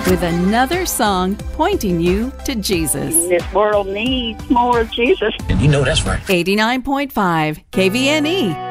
with another song pointing you to Jesus. This world needs more of Jesus. And you know that's right. 89.5 KVNE.